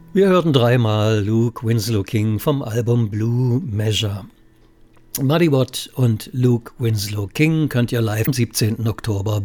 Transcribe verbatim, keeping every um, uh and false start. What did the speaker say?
Wir hörten dreimal Luke Winslow King vom Album Blue Measure. Muddy Watt und Luke Winslow King könnt ihr live am siebzehnten Oktober